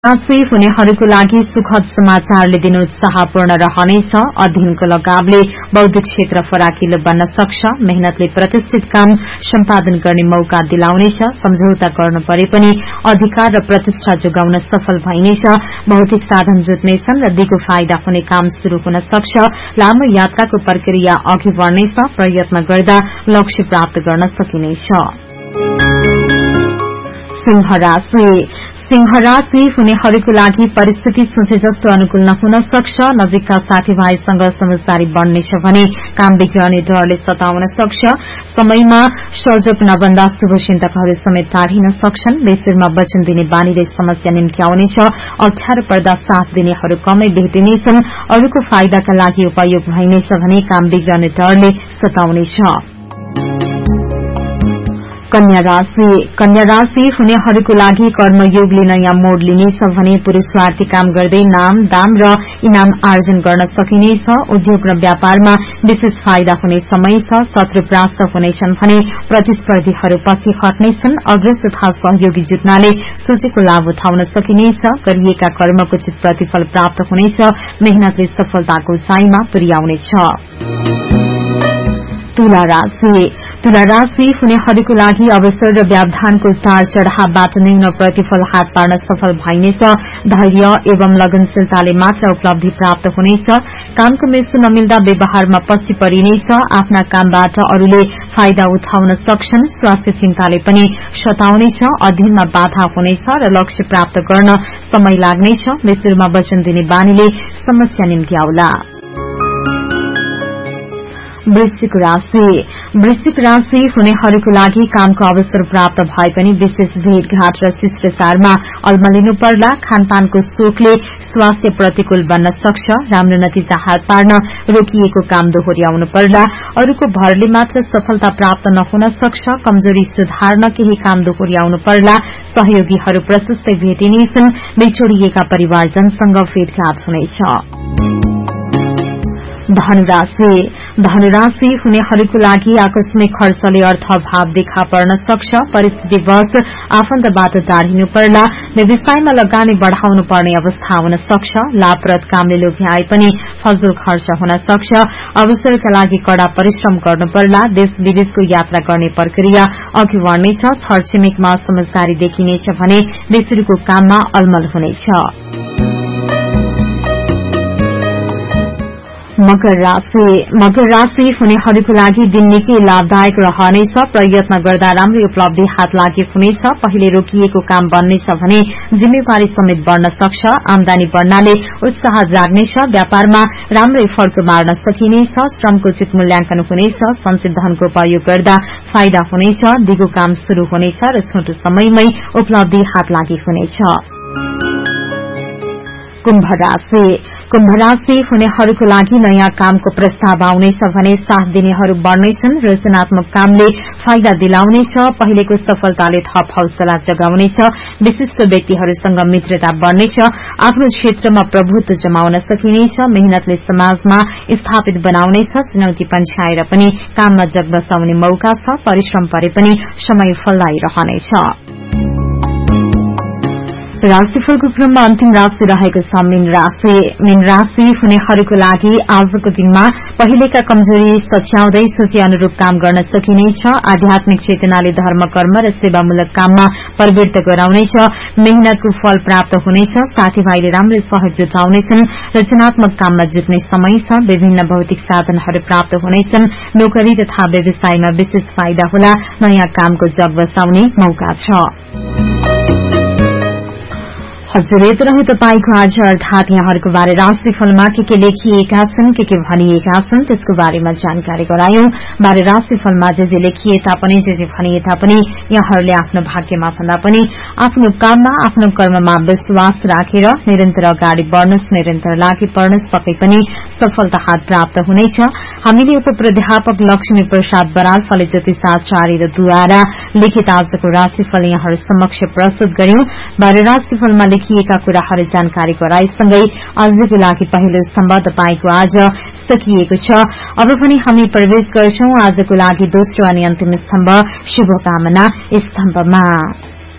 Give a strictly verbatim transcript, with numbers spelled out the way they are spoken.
आश्रित हुनेहरूको लागि सुखद समाचारले दिन उत्साहपूर्ण रहनेछ। अध्ययनको लगावले बौद्धिक क्षेत्र फराकिलो बन्न सक्छ। मेहनतले प्रतिष्ठित काम सम्पादन गर्ने मौका दिलाउनेछ। सम्झौता गर्नु परे पनि अधिकार र प्रतिष्ठा जोगाउन सफल भइनेछ। भौतिक साधन जुट्नेछन् र दिगो फाइदा हुने काम शुरू हुन सक्छ। लामो यात्राको प्रक्रिया अघि बढ्नेछ। प्रयत्न गर्दा लक्ष्य प्राप्त गर्न सकिनेछ। सिंह राशि सिंह राशि हुनेहरूको लागि परिस्थिति सोचे जस्तो अनुकूल नहुन सक्छ। नजिकका साथीभाइसँग समझदारी बढ्नेछ भने काम बिग्रने डरले सताउन सक्छ। समयमा सर्जक नबन्दा शुभ चिन्तकहरू समेत टाढिन सक्छन्। बेसुरमा वचन दिने बानीले समस्या निम्त्याउनेछ। अप्ठ्यारो पर्दा साथ दिनेहरू कमै भेटिनेछन्। अरूको फाइदाका लागि उपयोग भइनेछ भने काम बिग्रने डरले सताउनेछ। कन्या राशि कन्या राशि हुनेहरूको लागि कर्मयोगले नयाँ मोड लिनेछ भने पुरूषार्थी काम गर्दै नाम दाम र इनाम आर्जन गर्न सकिनेछ। उद्योग र व्यापारमा विशेष फाइदा हुने समय छ। शत्रु परास्त हुनेछन् भने प्रतिस्पर्धीहरू पछि हट्नेछन्। अग्रज तथा सहयोगी जुट्नाले सोचेको लाभ उठाउन सकिनेछ। गरिएका कर्मको उचित प्रतिफल प्राप्त हुनेछ। मेहनतले सफलताको उचाइमा पुर्याउनेछ। तुला राशि तुला राशि हुनेहरूको लागि अवसर र व्यवधानको उतार चढ़ावबाट न्यून प्रतिफल हात पार्न सफल भइनेछ। धैर्य एवं लगनशीलताले मात्र उपलब्धि प्राप्त हुनेछ। कामको मेसो नमिल्दा व्यवहारमा पछि परिनेछ। आफ्ना कामबाट अरूले फाइदा उठाउन सक्छन्। स्वास्थ्य चिन्ताले पनि सताउनेछ। अध्ययनमा बाधा हुनेछ र लक्ष्य प्राप्त गर्न समय लाग्नेछ। बेसुरमा वचन दिने बानीले समस्या निम्त्याउला। वृश्चिक राशि वृश्चिक राशि हुनेहरूको लागि कामको अवसर प्राप्त भए पनि विशेष भेटघाट र शिष्टाचारमा अल्मलिनु पर्ला। खानपानको शोकले स्वास्थ्य प्रतिकूल बन्न सक्छ। राम्रो नतिजा हात पार्न रोकिएको काम दोहोर्याउनु पर्ला। अरूको भरले मात्र सफलता प्राप्त नहुन सक्छ। कमजोरी सुधार्न केही काम दोहोर्याउनु पर्ला। सहयोगीहरू प्रशस्तै भेटिनेछन्। बिछोडिएका परिवारजनसँग भेटघाट हुनेछ। धनुराशि धनुराशि हुनेहरूको लागि आकस्मिक खर्चले अर्थाभाव देखा पर्न सक्छ। परिस्थितिवश आफन्तबाट टाढिनु पर्ला। व्यवसायमा लगानी बढ़ाउनु पर्ने अवस्था हुन सक्छ। लाभप्रद कामले लोभ्याए पनि फजुल खर्च हुन सक्छ। अवसरका लागि कड़ा परिश्रम गर्नु पर्ला। देश विदेशको यात्रा गर्ने प्रक्रिया अघि बढ्नेछ। छरछिमेकमा समझदारी देखिनेछ भने बेसुरीको काममा अलमल हुनेछ। मकर राशि मकर राशि हुनेहरूको लागि दिन निकै लाभदायक रहनेछ। प्रयत्न गर्दा राम्रो उपलब्धि हात लागि हुनेछ। पहिले रोकिएको काम बन्नेछ भने जिम्मेवारी समेत बढ़न सक्छ। आमदानी बढ़नाले उत्साह जाग्नेछ। व्यापारमा राम्रै फर्क मार्न सकिनेछ। श्रमको उचित मूल्याङ्कन हुनेछ। संचित धनको उपयोग गर्दा फाइदा हुनेछ। दिगो काम शुरू हुनेछ र छोटो समयमै उपलब्धि हात लागि हुनेछ। कुम्भ राशि कुम्भ राशि हुनेहरूको लागि नयाँ कामको प्रस्ताव आउनेछ भने साथ दिनेहरू बढ़नेछन्। रचनात्मक कामले फाइदा दिलाउनेछ। पहिलेको सफलताले थप हौसला जगाउनेछ। विशिष्ट व्यक्तिहरूसँग मित्रता बढ़नेछ। आफ्नो क्षेत्रमा प्रभुत्व जमाउन सकिनेछ। मेहनतले समाजमा स्थापित बनाउनेछ। चुनौती पन्छाएर पनि काममा जग बसाउने मौका छ। परिश्रम परे पनि समय फल्लाइरहनेछ। राशिफलको क्रममा अन्तिम राशि रहेको छ मीन राशि मीन राशि हुनेहरूको लागि आजको दिनमा पहिलेका कमजोरी सच्याउँदै सोचे अनुरूप काम गर्न सकिनेछ। आध्यात्मिक चेतनाले धर्म कर्म र सेवामूलक काममा प्रवृत्त गराउनेछ। मेहनतको फल प्राप्त हुनेछ। साथीभाइले राम्रो सहयोग जुटाउनेछन्। रचनात्मक काममा जुट्ने समय छ। विभिन्न भौतिक साधनहरू प्राप्त हुनेछन्। नोकरी तथा व्यवसायमा विशेष फाइदा होला। नयाँ कामको जग बसाउने मौका छ। हजुर यति रह्यो तपाईको आज अर्थात यहाँहरूको बारे राशिफलमा के के लेखिएका छन्, के के भनिएका छन् त्यसको बारेमा जानकारी गरायौं। बारे राशिफलमा जे जे लेखिए तापनि जे जे भनिए तापनि यहाँहरूले आफ्नो भाग्यमा भन्दा पनि आफ्नो काममा आफ्नो कर्ममा विश्वास राखेर निरन्तर अगाडि बढ़नुस्, निरन्तर लागि पर्नुस्, पक्कै पनि सफलता हात प्राप्त हुनेछ। हामीले उप प्राध्यापक लक्ष्मी प्रसाद बराल फले ज्योतिषाचार्यद्वारा लिखित आजको राशिफल यहाँहरू समक्ष प्रस्तुत गर्यौं। बारे राशिफलमा लेखिएका कुराहरू जानकारी गराएसँगै आजको लागि पहिलो स्तम्भ तपाईको आज सकिएको छ। अब पनि हामी प्रवेश गर्छौं आजको लागि दोस्रो अनि अन्तिम स्तम्भ शुभकामना स्तम्भमा।